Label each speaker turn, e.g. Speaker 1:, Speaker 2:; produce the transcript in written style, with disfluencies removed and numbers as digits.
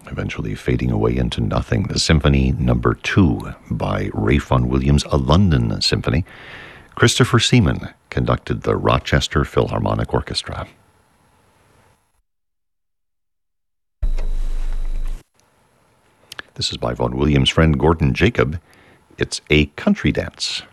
Speaker 1: eventually fading away into nothing. The Symphony Number 2 by Ralph Vaughan Williams, a London symphony. Christopher Seaman conducted the Rochester Philharmonic Orchestra. This is by Vaughan Williams' friend Gordon Jacob. It's A Country Dance.